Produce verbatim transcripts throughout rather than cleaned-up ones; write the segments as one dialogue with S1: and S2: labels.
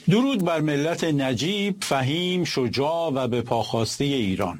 S1: درود بر ملت نجیب، فهیم، شجاع و به پاخواسته ایران.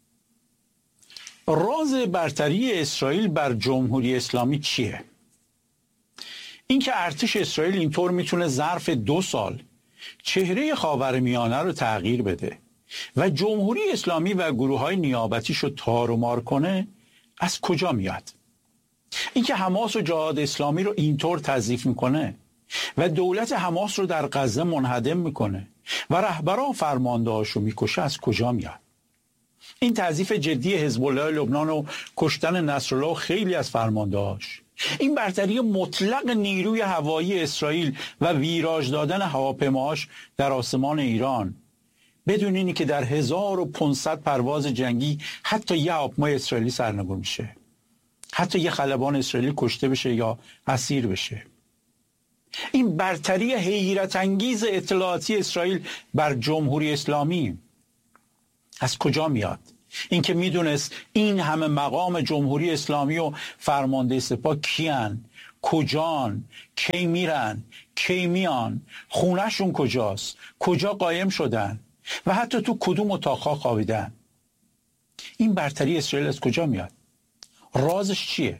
S1: راز برتری اسرائیل بر جمهوری اسلامی چیه؟ اینکه ارتش اسرائیل اینطور میتونه ظرف دو سال چهره خاورمیانه رو تغییر بده و جمهوری اسلامی و گروه‌های نیابتیشو تار و مار کنه از کجا میاد؟ اینکه حماس و جهاد اسلامی رو اینطور تضعیف میکنه و دولت حماس رو در غزه منهدم میکنه و رهبران فرماندهاشو میکشه از کجا میاد؟ این تضعیف جدی حزب الله لبنان و کشتن نصرالله و خیلی از فرماندهاش، این برتری مطلق نیروی هوایی اسرائیل و ویراژ دادن هواپیماهاش در آسمان ایران بدون اینی که در هزار و پانصد پرواز جنگی حتی یه هواپیمای اسرائیلی سرنگون میشه، حتی یه خلبان اسرائیلی کشته بشه یا اسیر بشه. این برتری حیرت انگیز اطلاعاتی اسرائیل بر جمهوری اسلامی از کجا میاد؟ این که میدونست این همه مقام جمهوری اسلامی و فرمانده سپاه کیان، کجان، کی میرن، کی میان، خونهشون کجاست، کجا قایم شدن و حتی تو کدوم اتاقها خوابیدن. این برتری اسرائیل از کجا میاد؟ رازش چیه؟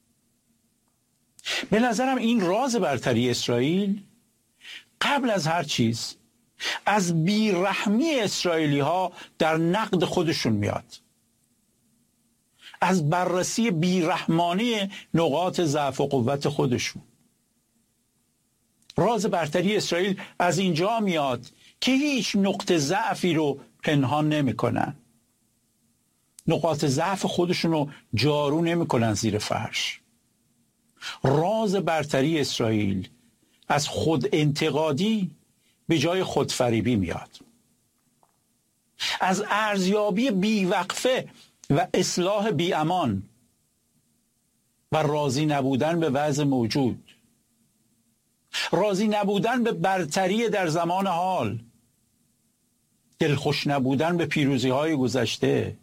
S1: به نظرم این راز برتری اسرائیل قبل از هر چیز از بیرحمی اسرائیلی ها در نقد خودشون میاد، از بررسی بیرحمانه نقاط ضعف و قوت خودشون. راز برتری اسرائیل از اینجا میاد که هیچ نقطه ضعفی رو پنهان نمیکنن، نقاط ضعف خودشون رو جارو نمیکنن زیر فرش. راز برتری اسرائیل از خود انتقادی به جای خودفریبی میاد، از ارزیابی بیوقفه و اصلاح بیامان و راضی نبودن به وضع موجود، راضی نبودن به برتری در زمان حال، دلخوش نبودن به پیروزی های گذشته.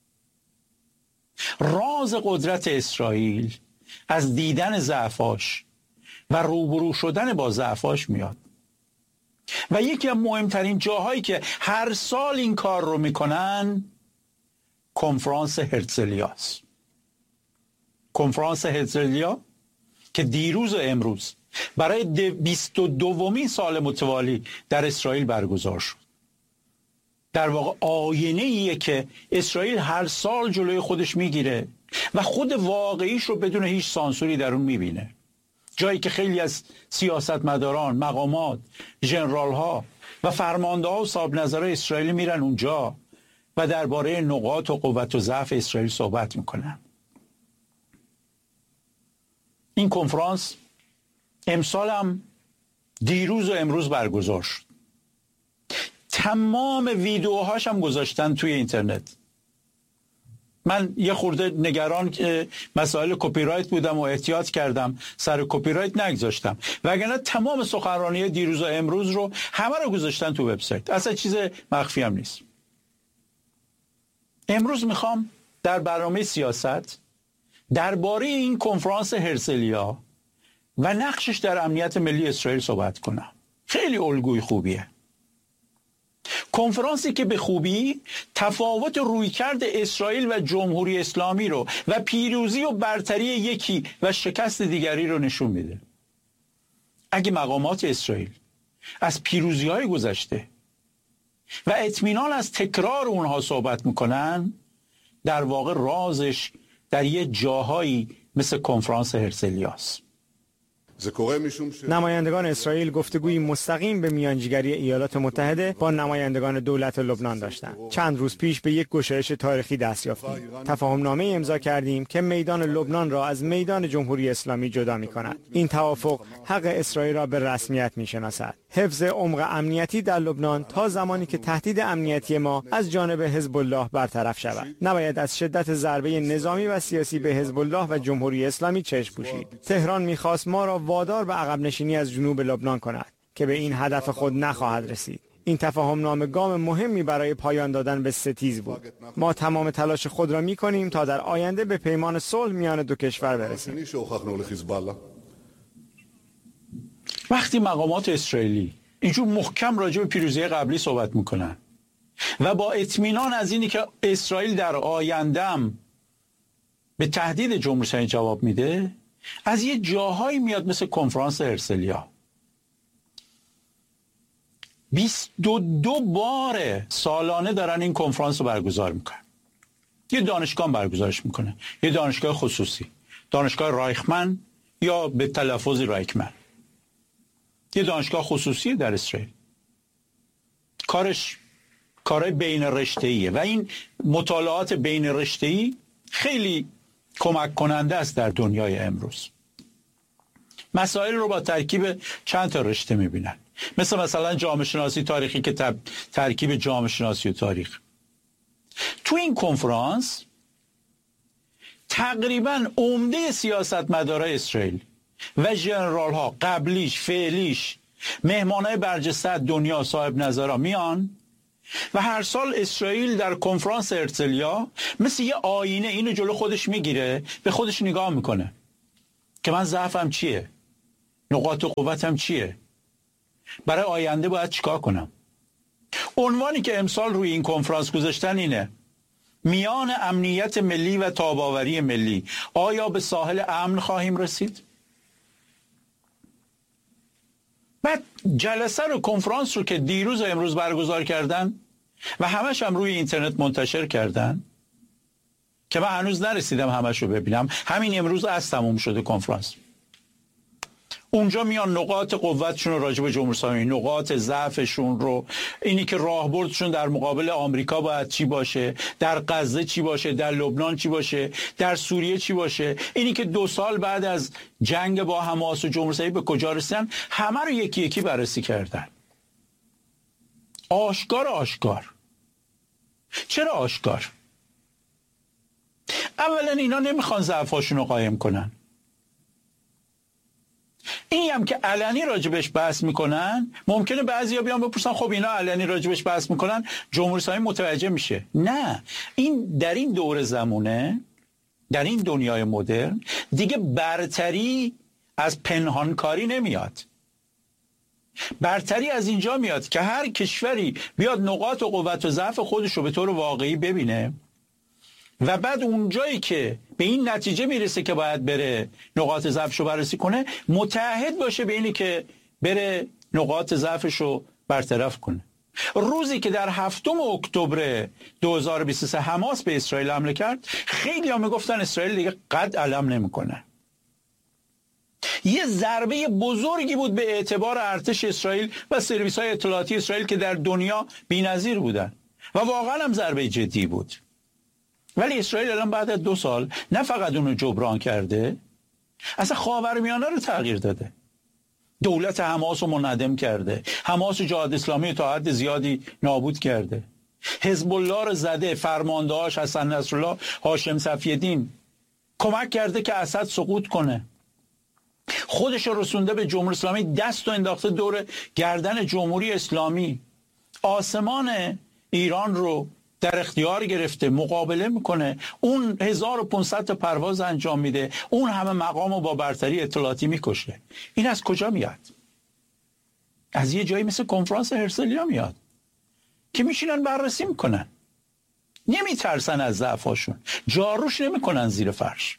S1: راز قدرت اسرائیل از دیدن ضعفاش و روبرو شدن با ضعفاش میاد و یکی از مهمترین جاهایی که هر سال این کار رو میکنن کنفرانس هرتزلیاست. کنفرانس هرتزلیا که دیروز و امروز برای بیست و دومین سال متوالی در اسرائیل برگزار شد. در واقع آینه ایه که اسرائیل هر سال جلوی خودش میگیره و خود واقعیش رو بدون هیچ سانسوری در اون میبینه. جایی که خیلی از سیاستمداران، مقامات، ژنرال ها و فرمانده ها و صاحب نظرهای اسرائیلی میرن اونجا و درباره نقاط و قوت و ضعف اسرائیل صحبت میکنن. این کنفرانس امسال هم دیروز و امروز برگزار شد. تمام ویدیوهاش هم گذاشتن توی اینترنت. من یه خورده نگران مسائل کپی رایت بودم و احتیاط کردم سر کپی رایت نگذاشتم، وگرنه تمام سخنرانی دیروز و امروز رو همه رو گذاشتن تو وبسایت. اصلا چیز مخفی هم نیست. امروز میخوام در برنامه سیاست درباره این کنفرانس هرتزلیا و نقشش در امنیت ملی اسرائیل صحبت کنم. خیلی الگوی خوبیه. کنفرانسی که به خوبی تفاوت رویکرد اسرائیل و جمهوری اسلامی رو و پیروزی و برتری یکی و شکست دیگری رو نشون میده. اگه مقامات اسرائیل از پیروزی‌های گذشته و اطمینان از تکرار اونها صحبت میکنن، در واقع رازش در یه جاهایی مثل کنفرانس هرتزلیاست.
S2: نمایندگان اسرائیل گفتگوی مستقیم به میانجیگری ایالات متحده با نمایندگان دولت لبنان داشتند. چند روز پیش به یک گشایش تاریخی دست یافتیم. تفاهم نامه امضا کردیم که میدان لبنان را از میدان جمهوری اسلامی جدا می کند. این توافق حق اسرائیل را به رسمیت می شناسد. حفظ عمق امنیتی در لبنان تا زمانی که تهدید امنیتی ما از جانب حزب الله برطرف شود. نباید از شدت ضربه نظامی و سیاسی به حزب الله و جمهوری اسلامی چشم پوشید. تهران می‌خواست ما را وادار به عقب نشینی از جنوب لبنان کند که به این هدف خود نخواهد رسید. این تفاهم نامه گام مهمی برای پایان دادن به ستیز بود. ما تمام تلاش خود را می‌کنیم تا در آینده به پیمان صلح میان دو کشور برسیم.
S1: وقتی مقامات اسرائیلی اینجور محکم راجع به پیروزی قبلی صحبت میکنن و با اطمینان از اینی که اسرائیل در آیندهم به تهدید جمهوری اسلامی جواب میده، از یه جاهایی میاد مثل کنفرانس هرسلیا. بیست و دو بار سالانه دارن این کنفرانس رو برگزار میکنن. یه دانشگاه برگزارش میکنه، یه دانشگاه خصوصی، دانشگاه رایخمن یا به تلفظ رایکمن، یه دانشگاه خصوصی در اسرائیل. کارش کارهای بین رشته‌ایه و این مطالعات بین رشته‌ای خیلی کمک کننده است در دنیای امروز. مسائل رو با ترکیب چند تا رشته میبینن، مثل مثلا جامعه شناسی تاریخی که تب... ترکیب جامعه شناسی و تاریخ. تو این کنفرانس تقریبا عمده سیاستمدارای اسرائیل و ژنرال ها، قبلیش فعلیش، مهمانای برجسته دنیا، صاحب نظرها میان و هر سال اسرائیل در کنفرانس هرتزلیا مثل یه آینه اینو جلو خودش میگیره، به خودش نگاه میکنه که من ضعفم چیه، نقاط قوتم چیه، برای آینده باید چیکار کنم. عنوانی که امسال روی این کنفرانس گذاشتن اینه: میان امنیت ملی و تاب‌آوری ملی، آیا به ساحل امن خواهیم رسید؟ بعد جلسه رو، کنفرانس رو که دیروز و امروز برگزار کردن و همش هم روی اینترنت منتشر کردن که من هنوز نرسیدم همش رو ببینم، همین امروز از تموم شده کنفرانس. اونجا میان نقاط قوتشون رو راجع به جمهوری اسلامی، نقاط ضعفشون رو، اینی که راهبردشون در مقابل آمریکا باید چی باشه، در غزه چی باشه، در لبنان چی باشه، در سوریه چی باشه، اینی که دو سال بعد از جنگ با حماس و جمهوری اسلامی به کجا رسیدن، همه رو یکی یکی بررسی کردن. آشکار آشکار. چرا آشکار؟ اولا اینا نمیخوان ضعفاشون رو قایم کنن. این هم که علنی راجبش بحث میکنن، ممکنه بعضیا بیان بپرسن خب اینا علنی راجبش بحث میکنن، جمهوری اسلامی متوجه میشه. نه، این در این دور زمونه، در این دنیای مدرن دیگه برتری از پنهانکاری نمیاد. برتری از اینجا میاد که هر کشوری بیاد نقاط و قوت و ضعف خودش رو به طور واقعی ببینه و بعد اونجایی که به این نتیجه میرسه که باید بره نقاط ضعفش رو بررسی کنه، متعهد باشه به اینی که بره نقاط ضعفش رو برطرف کنه. روزی که در هفتم اکتبر دو هزار و بیست و سه حماس به اسرائیل حمله کرد، خیلی ها میگفتن اسرائیل دیگه قد علم نمیکنه. یه ضربه بزرگی بود به اعتبار ارتش اسرائیل و سرویس های اطلاعاتی اسرائیل که در دنیا بی‌نظیر بودن و واقعا هم ضربه جدی بود. ولی اسرائیل الان بعد از دو سال نه فقط اونو جبران کرده، اصلا خاورمیانه رو تغییر داده. دولت حماس رو منهدم کرده، حماس و جهاد اسلامی تا حد زیادی نابود کرده، حزب الله رو زده، فرماندهاش حسن نصرالله، هاشم صفی‌الدین کمک کرده که اسد سقوط کنه، خودش رو رسونده به جمهوری اسلامی، دست و انداخته دور گردن جمهوری اسلامی، آسمان ایران رو در اختیار گرفته، مقابله میکنه، اون هزار و پانصد پرواز انجام میده، اون همه مقام رو با برتری اطلاعاتی میکشه. این از کجا میاد؟ از یه جایی مثل کنفرانس هرسلیا میاد که میشینن بررسی میکنن، نمیترسن از ضعفاشون، جاروش نمیکنن زیر فرش.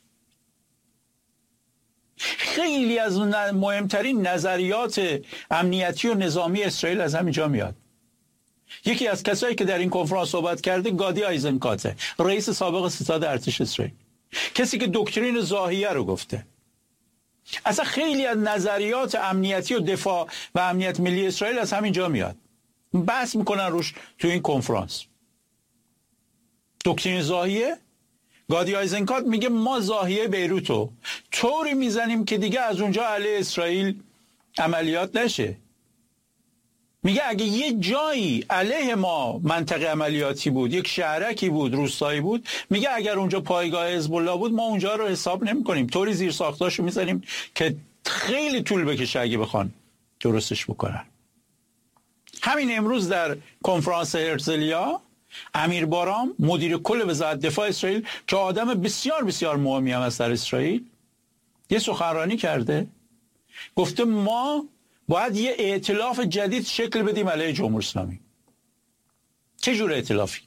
S1: خیلی از مهمترین نظریات امنیتی و نظامی اسرائیل از همینجا میاد. یکی از کسایی که در این کنفرانس صحبت کرده گادی آیزنکاته، رئیس سابق ستاد ارتش اسرائیل، کسی که دکترین زاهیه رو گفته. اصلا خیلی از نظریات امنیتی و دفاع و امنیت ملی اسرائیل از همینجا میاد، بحث میکنن روش تو این کنفرانس. دکترین زاهیه، گادی آیزنکات میگه ما زاهیه بیروتو طوری میزنیم که دیگه از اونجا علیه اسرائیل عملیات نشه. میگه اگه یه جایی علیه ما منطقه عملیاتی بود، یک شهرکی بود، روستایی بود، میگه اگر اونجا پایگاه حزب الله بود ما اونجا رو حساب نمی کنیم، طوری زیر ساختاشو میزنیم که خیلی طول بکشه اگه بخوان درستش بکنن. همین امروز در کنفرانس هرتزلیا امیر بارام، مدیر کل وزارت دفاع اسرائیل که آدم بسیار بسیار مهمی هم است در اسرائیل، یه سخنرانی کرده، گفته ما باید یه ائتلاف جدید شکل بدیم علیه جمهوری اسلامی. چه جور ائتلافی؟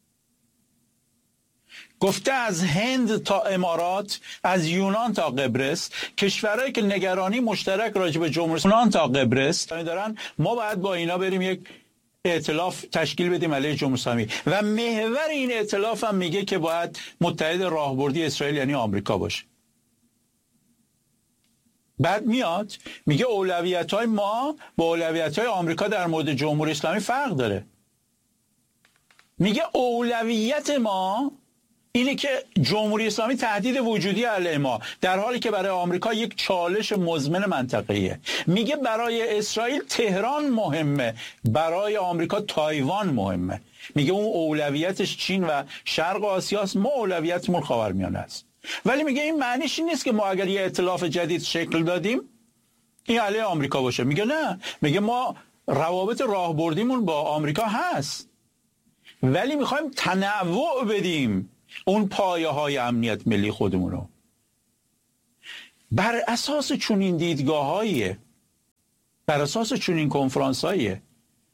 S1: گفته از هند تا امارات، از یونان تا قبرس، کشورهایی که نگرانی مشترک راجع به جمهوری اسلامی یونان تا قبرس دارن، ما باید با اینا بریم یک ائتلاف تشکیل بدیم علیه جمهوری اسلامی و محور این ائتلاف هم میگه که باید متحد راهبردی اسرائیل یعنی آمریکا باشه. بعد میاد میگه اولویت‌های ما با اولویت‌های آمریکا در مورد جمهوری اسلامی فرق داره. میگه اولویت ما اینه که جمهوری اسلامی تهدید وجودی علیه ما، در حالی که برای آمریکا یک چالش مزمن منطقه‌ایه. میگه برای اسرائیل تهران مهمه، برای آمریکا تایوان مهمه. میگه اون اولویتش چین و شرق آسیاست، ما اولویتمون خاورمیانه است. ولی میگه این معنیش این نیست که ما اگر یه ائتلاف جدید شکل دادیم این علیه آمریکا باشه. میگه نه، میگه ما روابط راهبردیمون با آمریکا هست، ولی میخوایم تنوع بدیم اون پایه های امنیت ملی خودمون رو. بر اساس چنین دیدگاه هاییه، بر اساس چنین کنفرانس هاییه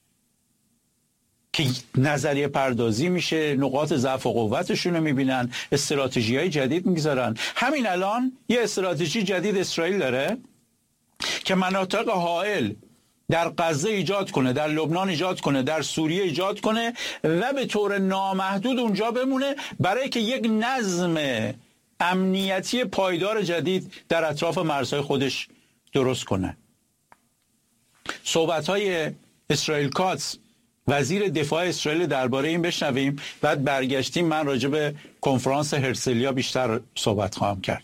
S1: که نظریه پردازی میشه، نقاط ضعف و قوتشون رو میبینن، استراتژی های جدید میگذارن. همین الان یه استراتژی جدید اسرائیل داره که مناطق حائل در غزه ایجاد کنه، در لبنان ایجاد کنه، در سوریه ایجاد کنه و به طور نامحدود اونجا بمونه، برای که یک نظم امنیتی پایدار جدید در اطراف مرزهای خودش درست کنه. صحبت‌های اسرائیل کاتس وزیر دفاع اسرائیل درباره این بشنویم، بعد برگشتیم من راجع به کنفرانس هرسلیا بیشتر صحبت خواهم کرد.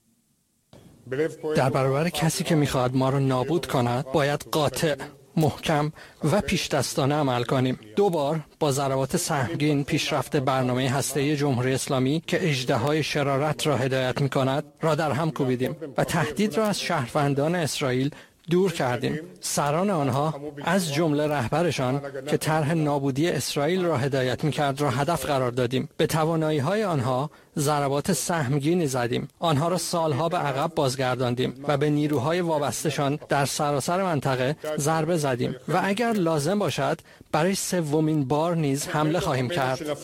S3: در برابر کسی که میخواهد ما را نابود کند باید قاطع، محکم و پیش دستانه عمل کنیم. دو بار با ضربات سهمگین پیشرفت برنامه هسته‌ای جمهوری اسلامی که اژدهای شرارت را هدایت میکند را در هم کوبیدیم و تهدید را از شهروندان اسرائیل دور کردیم. سران آنها از جمله رهبرشان که طرح نابودی اسرائیل را هدایت میکرد را هدف قرار دادیم. به توانایی‌های آنها ضربات سهمگینی زدیم. آنها را سالها به عقب بازگرداندیم و به نیروهای وابسته‌شان در سراسر منطقه ضربه زدیم و اگر لازم باشد برای سومین بار نیز حمله خواهیم کرد.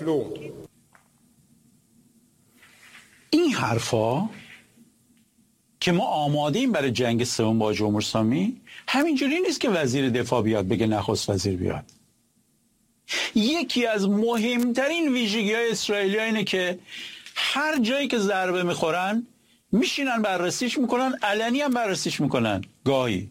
S1: این حرفا که ما آماده ایم برای جنگ سوم با جمهوری اسلامی همینجوری نیست که وزیر دفاع بیاد بگه نخست وزیر بیاد. یکی از مهمترین ویژگی‌های اسرائیلی‌ها اینه که هر جایی که ضربه میخورن میشینن بررسیش میکنن، علنی هم بررسیش میکنن. گاهی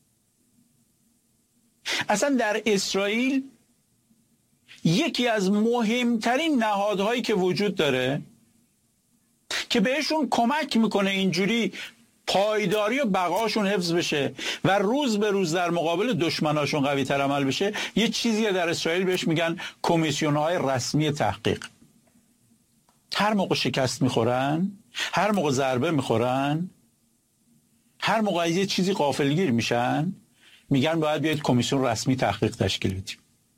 S1: اصلا در اسرائیل یکی از مهمترین نهادهایی که وجود داره که بهشون کمک میکنه اینجوری پایداری و بقاشون حفظ بشه و روز به روز در مقابل دشمناشون قوی تر عمل بشه، یه چیزی در اسرائیل بهش میگن کمیسیون‌های رسمی تحقیق. هر موقع شکست میخورن، هر موقع ضربه میخورن، هر موقع یه چیزی غافلگیر میشن، میگن باید بیاید کمیسیون رسمی تحقیق تشکیل بدیم.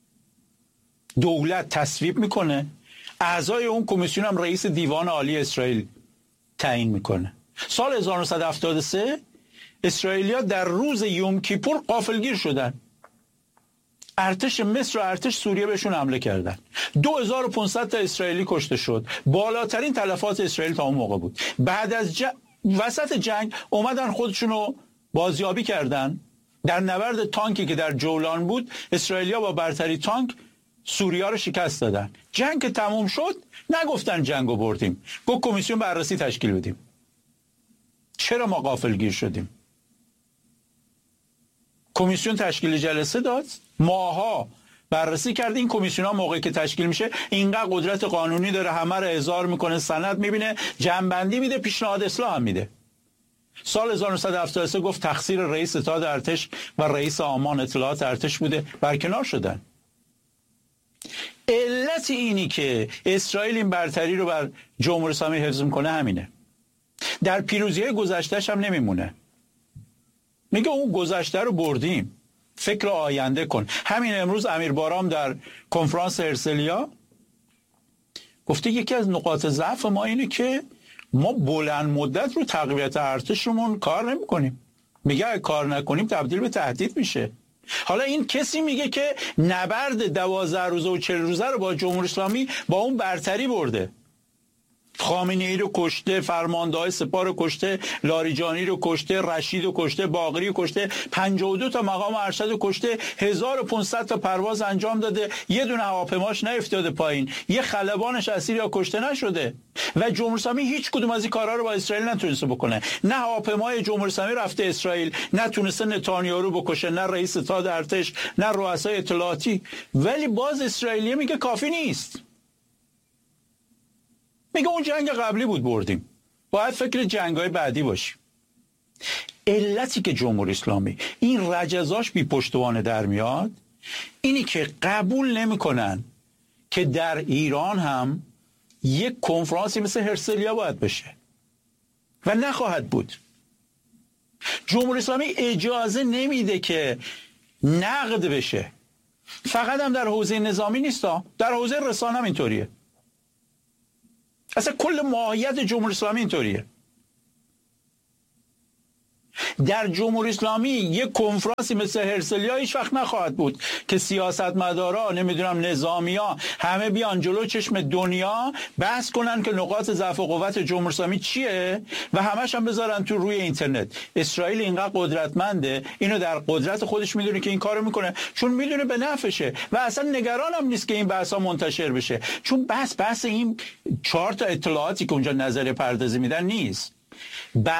S1: دولت تصویب میکنه، اعضای اون کمیسیون هم رئیس دیوان عالی اسرائیل تعیین میکنه. سال هزار و نهصد و هفتاد و سه اسرائیلیا در روز یوم کیپور غافلگیر شدن. ارتش مصر و ارتش سوریه بهشون حمله کردن. دو هزار و پانصد تا اسرائیلی کشته شد. بالاترین تلفات اسرائیل تا اون موقع بود. بعد از ج... وسط جنگ اومدن خودشونو بازیابی کردن. در نبرد تانکی که در جولان بود، اسرائیلیا با برتری تانک سوریا رو شکست دادن. جنگ که تموم شد نگفتن جنگو بردیم، گفت کمیسیون بررسی تشکیل بدیم. چرا ما غافلگیر شدیم؟ کمیسیون تشکیل جلسه داد، ماها بررسی کرد. این کمیسیون ها موقعی که تشکیل میشه اینقدر قدرت قانونی داره، همه رو احضار میکنه، سند میبینه، جنبندی میده، پیشنهاد اصلاح هم میده. سال هزار و نهصد و هفتاد و سه گفت تقصیر رئیس ستاد ارتش و رئیس آمان اطلاعات ارتش بوده، برکنار شدن. علت اینی که اسرائیل این برتری رو بر جمهوری اسلامی حفظ میکنه همینه. در پیروزی‌های گذشته‌اش هم نمیمونه. میگه اون گذشته رو بردیم، فکر آینده کن. همین امروز امیر بارام در کنفرانس هرسلیا گفته یکی از نقاط ضعف ما اینه که ما بلند مدت رو تقویت ارتشمون کار نمی‌کنیم. میگه اگه کار نکنیم تبدیل به تهدید میشه. حالا این کسی میگه که نبرد دوازده روزه و چهل روزه رو با جمهوری اسلامی با اون برتری برده. خامنه‌ای رو کشته، فرمانده‌های سپاه رو کشته، لاریجانی رو کشته، رشید رو کشته، باقری رو کشته، پنجاه و دو تا مقام ارشد رو کشته، هزار و پانصد تا پرواز انجام داده، یه دونه هواپیماش نیفتاده پایین، یه خلبانش اسیر یا کشته نشده و جمهوری اسلامی هیچ کدوم از این کارا رو با اسرائیل نتونسته بکنه. نه هواپیمای جمهوری اسلامی رفته اسرائیل، نه تونسته نتانیاهو رو بکشه، نه رئیس ستاد ارتش، نه رؤسای اطلاعاتی. ولی باز اسرائیلی میگه کافی نیست. میگه اون جنگ قبلی بود بردیم، باید فکر جنگ‌های بعدی باشیم. علتی که جمهوری اسلامی این رجزاش بی پشتوانه در میاد اینی که قبول نمی‌کنن که در ایران هم یک کنفرانسی مثل هرسلیا باید بشه و نخواهد بود. جمهوری اسلامی اجازه نمیده که نقد بشه. فقط هم در حوزه نظامی نیست، در حوزه رسانه هم اینطوریه. اصلا کل ماهیت جمهوری اسلامی اینطوریه. در جمهوری اسلامی یک کنفرانسی مثل هرسلیا هیچ وقت نخواهد بود که سیاستمدارا، نمیدونم نظامیا، همه بیان جلو چشم دنیا بحث کنن که نقاط ضعف و قوت جمهوری اسلامی چیه و همش هم بذارن تو روی اینترنت. اسرائیل اینقدر قدرتمنده، اینو در قدرت خودش میدونه که این کارو میکنه، چون میدونه به نفعشه و اصلا نگران هم نیست که این بحثا منتشر بشه، چون بحث بحث این چهار تا اطلاعاتی که اونجا نظریه پردازی میدن نیست.